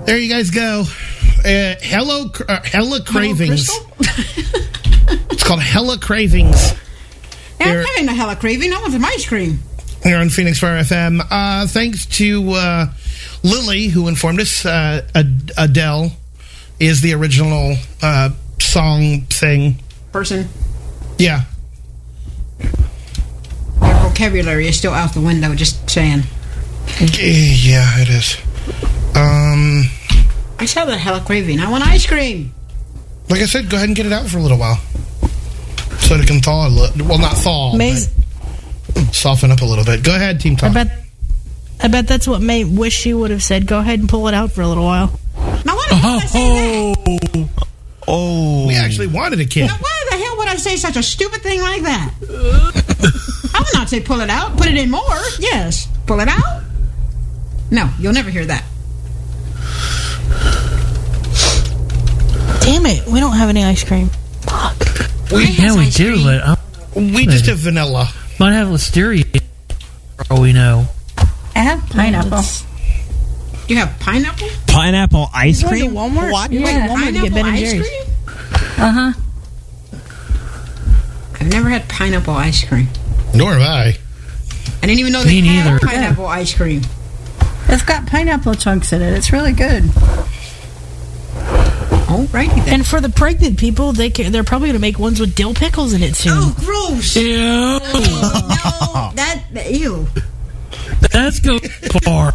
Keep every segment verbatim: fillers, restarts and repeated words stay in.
There you guys go. Uh, hello, uh, Hella Cravings. It's called Hella Cravings. Yeah, I'm having a hella craving. I want some ice cream. Here on Phoenix Fire F M. Uh, thanks to uh, Lily, who informed us uh, Ad- Adele is the original uh, song thing. Person. Yeah. Your vocabulary is still out the window, just saying. Yeah, it is. Um, I just have a hella craving. I want ice cream. Like I said, go ahead and get it out for a little while. So it can thaw a little. Well, not thaw, Maze, but soften up a little bit. Go ahead, Team Tom. I bet, I bet that's what May wish she would have said. Go ahead and pull it out for a little while. Now, why the hell would I say that? Oh. We actually wanted a kid. Now, why the hell would I say such a stupid thing like that? I would not say pull it out. Put it in more. Yes. Pull it out? No, you'll never hear that. Damn it, we don't have any ice cream. Fuck. We, yeah, we do, cream. but... I'm, we just have vanilla. Might have listeria, for all we know. I have pineapple. You have pineapple? Pineapple ice cream? Walmart? What? Yeah, Wait, Walmart pineapple to get Ben and ice Jerry's. cream? Uh-huh. I've never had pineapple ice cream. Nor have I. I didn't even know Me they neither. had pineapple ice cream. It's got pineapple chunks in it. It's really good. Alrighty then. And for the pregnant people, they can, they're probably going to make ones with dill pickles in it soon. Oh, gross! Ew. Oh, no, that, ew. That's go far.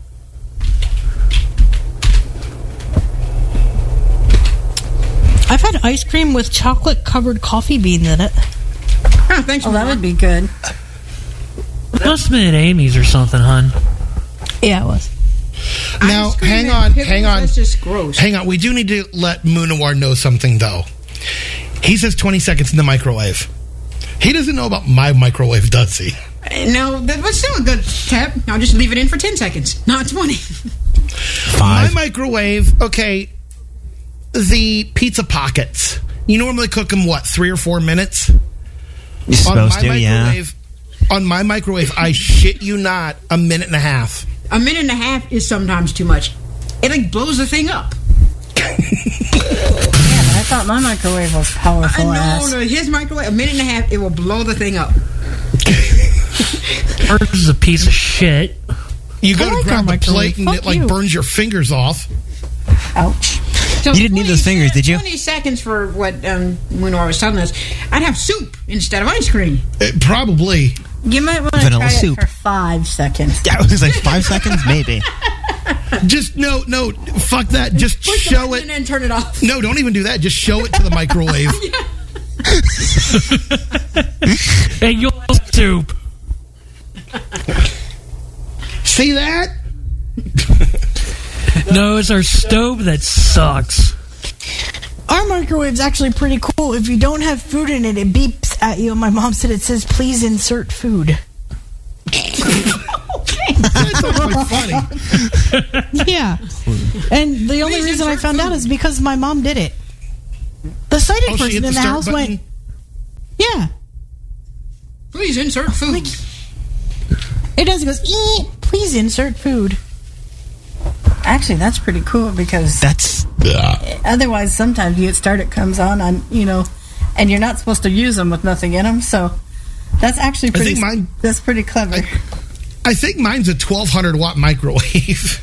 I've had ice cream with chocolate-covered coffee beans in it. Oh, thanks, Oh, that would be good. It must have been at Amy's or something, hun. Yeah, it was. Now, Ice cream hang and on, pickles, hang on. That's just gross. Hang on. We do need to let Munawar know something, though. He says twenty seconds in the microwave. He doesn't know about my microwave, does he? Uh, No, that was still a good tip. I'll just leave it in for ten seconds, not twenty. Five. My microwave, okay, the pizza pockets. You normally cook them, what, three or four minutes? You're supposed on to, my yeah. microwave, on my microwave, I shit you not, a minute and a half. A minute and a half is sometimes too much. It like blows the thing up. Yeah, but I thought my microwave was powerful I ass. know, no, his microwave, a minute and a half, it will blow the thing up. Hers is a piece of shit. You go I to like grab our the plate microwave. and Fuck it like you. burns your fingers off. Ouch. So You didn't need those fingers, did you? twenty seconds for what um, Munawar was telling us. I'd have soup instead of ice cream. It, probably. You might want to Vanilla try soup. it for five seconds. Yeah, it was like five seconds, maybe. Just, no, no, fuck that. Just Push the show button it. and then turn it off. No, don't even do that. Just show it to the microwave. Hey, your soup. See that? No, it's our stove that sucks. Our microwave's actually pretty cool. If you don't have food in it, it beeps at you. And my mom said it says, please insert food. That's actually funny. Yeah. And the only Please reason I insert found out food. is because my mom did it. The sighted Oh, she person hit the in the start house button? went, yeah. Please insert food. It does. It goes, ee, please insert food. Actually, that's pretty cool because That's... otherwise sometimes you get started comes on on you know, and you're not supposed to use them with nothing in them. So that's actually pretty. think mine- that's pretty clever. I think mine's a twelve hundred watt microwave.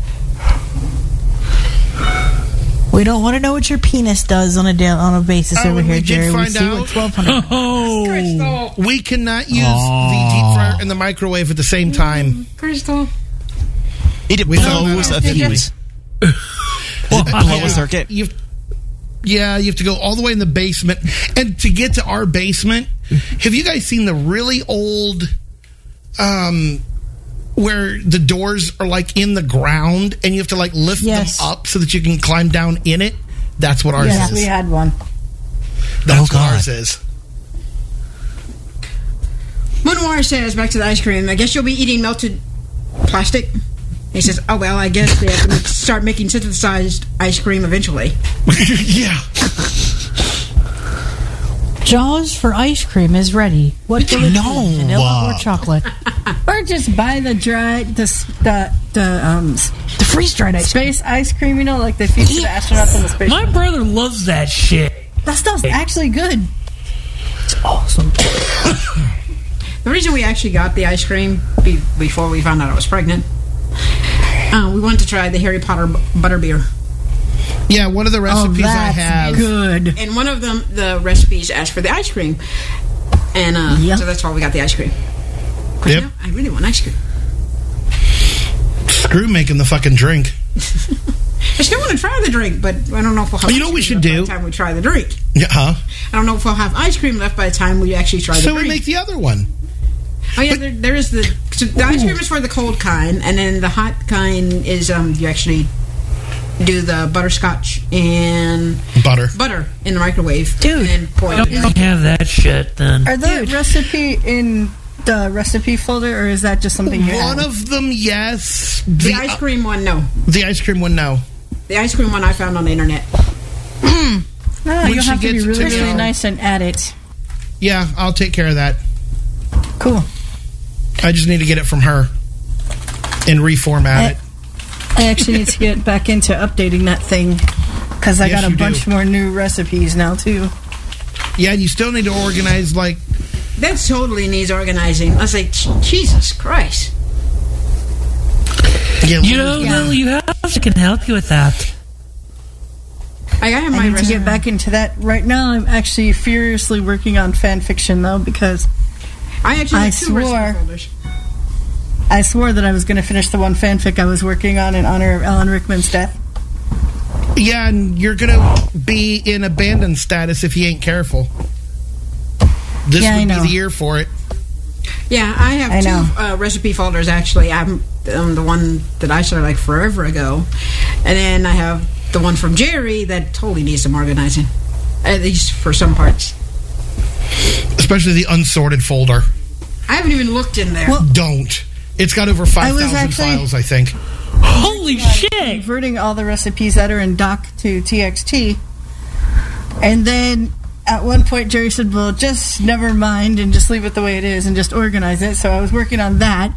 We don't want to know what your penis does on a da- on a basis Oh, over and here, we did Jerry. We find see out- what twelve hundred. Oh, Crystal. We cannot use Oh. the deep fryer and the microwave at the same time. Crystal. It We found blows that a out. fuse. well, Blow a circuit. You, yeah, you have to go all the way in the basement. And to get to our basement, have you guys seen the really old, um, where the doors are like in the ground and you have to like lift Yes. them up so that you can climb down in it? That's what ours Yes, is. we had one. That's Oh, what God. ours is. Munawar says, back to the ice cream, I guess you'll be eating melted plastic. He says, oh, well, I guess they have to start making synthesized ice cream eventually. Yeah. Jaws for ice cream is ready. What will it No. be? Vanilla or chocolate? We're Or just buy the dry, the, s- the, the, um, The freeze dried ice cream. space ice cream, you know, like they feed to the astronauts on the space. My brother loves that shit. That stuff's actually good. It's awesome. The reason we actually got the ice cream be- before we found out I was pregnant, uh, we wanted to try the Harry Potter b- butterbeer. Yeah, one of the Oh, recipes I that's have. good. And one of them, the recipes asked for the ice cream. And uh, Yep. so that's why we got the ice cream. 'Cause Yep. now I really want ice cream. Screw making the fucking drink. I still want to try the drink, but I don't know if we'll have You know ice what we cream should left do? by the time we try the drink. Yeah, huh? I don't know if we'll have ice cream left by the time we actually try the So drink. we make the other one. Oh yeah, there, there is the so the ice cream is for the cold kind, and then the hot kind is um you actually do the butterscotch and Butter. butter in the microwave, Dude. and pour it. Don't in. don't have that shit then. Are the recipe in the recipe folder, or is that just something you One add? of them, yes. The The, ice cream one, no. the ice cream one, no. The ice cream one I found on the internet. No, When you'll she have to be gets it really, to me, really I'll- nice and add it. Yeah, I'll take care of that. Cool. I just need to get it from her and reformat it. I actually need to get back into updating that thing because I Yes, got a you bunch do. more new recipes now too. Yeah, and you still need to organize, like, That totally needs organizing. I was like, Jesus Christ. yeah, You know, Yeah. Lil, you have I can help you with that. I have I my need to recipe. get back into that. Right now, I'm actually furiously working on fan fiction though because I actually I have two swore. recipe folders. I swore that I was going to finish the one fanfic I was working on in honor of Alan Rickman's death. yeah, and you're gonna be in abandoned status if you ain't careful. This Yeah, I would be know. the year for it. Yeah, I have I two know. uh, recipe folders actually. I'm um, the one that I started like forever ago, and then I have the one from Jerry that totally needs some organizing, at least for some parts. Especially the unsorted folder. I haven't even looked in there. Well, Don't. It's got over five thousand actually- files, I think. Holy shit! converting all the recipes that are in doc to T X T. And then at one point, Jerry said, well, just never mind and just leave it the way it is and just organize it. So I was working on that.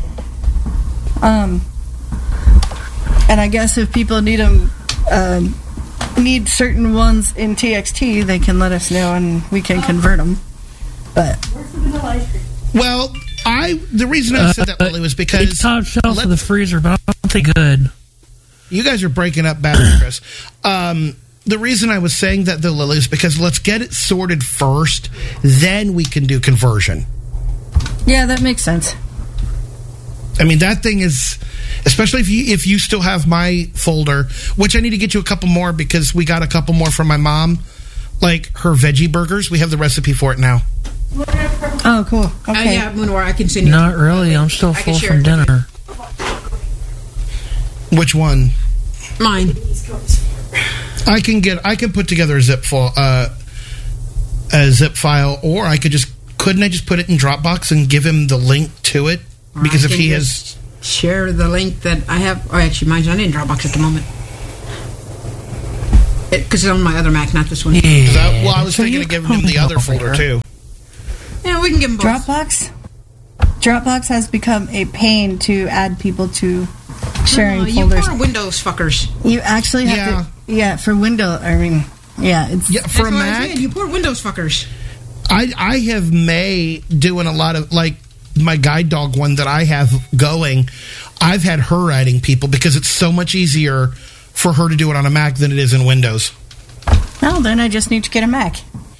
Um, and I guess if people need them, um, need certain ones in T X T, they can let us know and we can convert them. But Well, I the reason I said that, Lily, was because It's top shelf let- of the freezer, but I don't think good. you guys are breaking up badly, Chris. Um, the reason I was saying that, though, Lily, is because let's get it sorted first, then we can do conversion. yeah, that makes sense. I mean, that thing is, especially if you if you still have my folder, which I need to get you a couple more because we got a couple more from my mom, like her veggie burgers. We have the recipe for it now. Oh, cool. Uh, Okay. yeah, Moonwar, I can send you. Not really. I'm still I can full share from it with dinner. Which one? Mine. I can get. I can put together a zip file, uh, a zip file, or I could just. Couldn't I just put it in Dropbox and give him the link to it? Because I if can he just has, share the link that I have. Oh, actually, mine's not in Dropbox at the moment. Because it's on my other Mac, not this one. Is Yeah. that- well, I was So thinking you- of giving him the other folder too. Yeah, we can give them both. Dropbox? Dropbox has become a pain to add people to sharing Oh, you folders. poor Windows fuckers. You actually have Yeah. to, yeah, for Windows. I mean, yeah, it's Yeah, for a That's what I Mac, said, you poor Windows fuckers. I I have May doing a lot of like my guide dog one that I have going. I've had her adding people because it's so much easier for her to do it on a Mac than it is in Windows. well. Then I just need to get a Mac.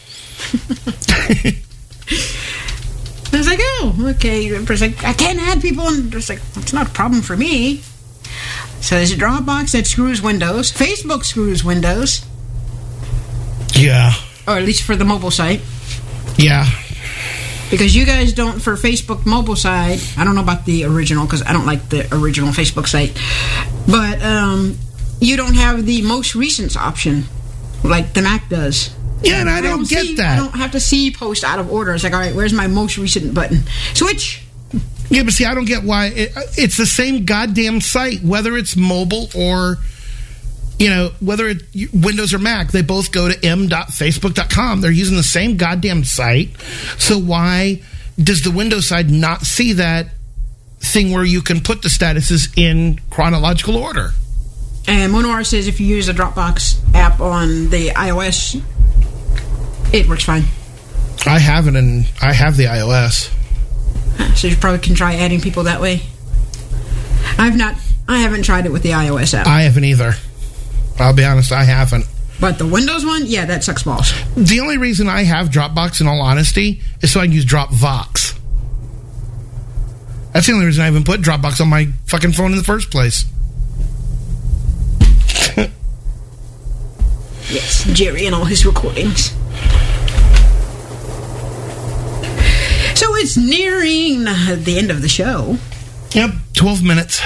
I was like, oh, okay. It's like, I can't add people, and it's like, it's not a problem for me. So there's a Dropbox that screws Windows. Facebook screws Windows, Yeah, or at least for the mobile site. yeah. Because you guys don't, for Facebook mobile site, I don't know about the original, because I don't like the original Facebook site, but um, you don't have the most recent option, like the Mac does. Yeah, and I don't get see, that. I don't have to see post out of order. It's like, all right, where's my most recent button? Switch. Yeah, but see, I don't get why it, it's the same goddamn site, whether it's mobile or, you know, whether it Windows or Mac. They both go to m dot facebook dot com. They're using the same goddamn site. So why does the Windows side not see that thing where you can put the statuses in chronological order. And Monoir says if you use the Dropbox app on the iOS, it works fine. I haven't, and I have the iOS. So you probably can try adding people that way. I've not, I haven't tried it with the iOS app. I haven't either. I'll be honest, I haven't. But the Windows one, yeah, that sucks balls. The only reason I have Dropbox, in all honesty, is so I can use Dropvox. That's the only reason I even put Dropbox on my fucking phone in the first place. Yes, Jerry and all his recordings. So it's nearing the end of the show. Yep, twelve minutes.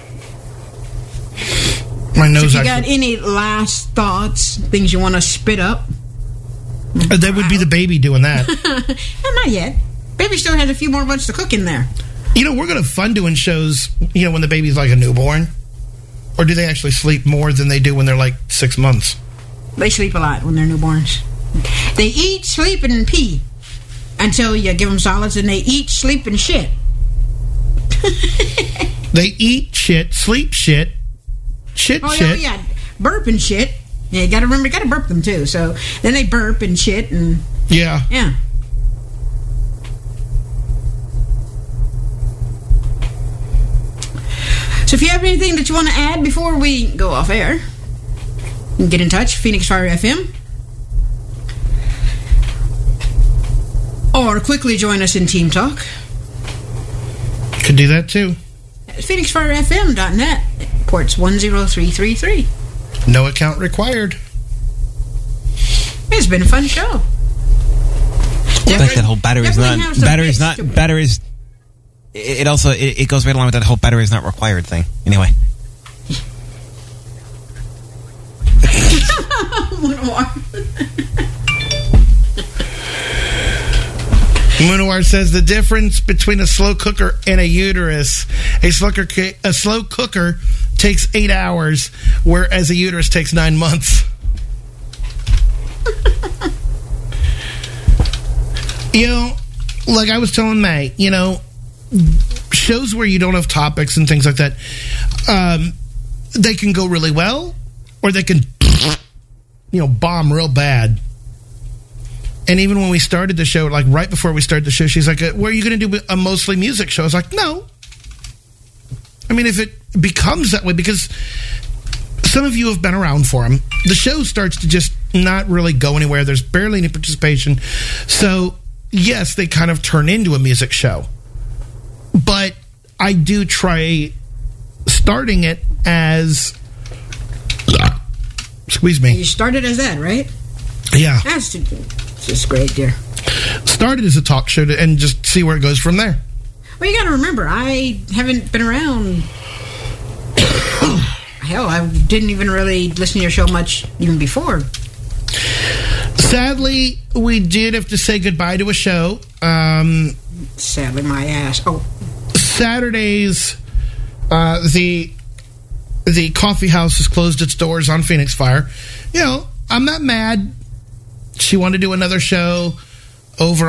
My So nose if you got actually... any last thoughts, things you want to spit up? Uh, that would be the baby doing that. Well, not yet. Baby still has a few more months to cook in there. You know, we're going to have fun doing shows, you know, when the baby's like a newborn. Or do they actually sleep more than they do when they're like six months? They sleep a lot when they're newborns. They eat, sleep, and pee until you give them solids, and they eat, sleep, and shit. They eat shit, sleep shit, shit Oh, shit. yeah, yeah. Burp and shit. Yeah, you gotta remember, you gotta burp them too. So then they burp and shit, and Yeah. yeah. So if you have anything that you want to add before we go off air, you can get in touch, Phoenix Fire F M. Or quickly join us in Team Talk. Could do that too. phoenix fire f m dot net, ports one zero three three three. No account required. It's been a fun show. Like that whole battery's Definitely not have some battery's bits not to- batteries. It it also it, it goes right along with that whole battery's not required thing. Anyway, Moonawar says the difference between a slow cooker and a uterus. A slow cooker, a slow cooker takes eight hours, whereas a uterus takes nine months. You know, like I was telling May, you know, shows where you don't have topics and things like that, um, they can go really well, or they can, you know, bomb real bad. And even when we started the show, like right before we started the show, she's like, "Well, are you going to do a mostly music show?" I was like, "No." I mean, if it becomes that way, because some of you have been around for them, the show starts to just not really go anywhere. There's barely any participation. So, yes, they kind of turn into a music show. But I do try starting it as... Excuse me. You started as that, right? Yeah. That's just great, dear. Started as a talk show to, and just see where it goes from there. Well, you got to remember, I haven't been around. Hell, I didn't even really listen to your show much even before. Sadly, we did have to say goodbye to a show. Um, Sadly, my ass. Oh, Saturdays, uh, the the coffee house has closed its doors on Phoenix Fire. You know, I'm not mad. She wanted to do another show over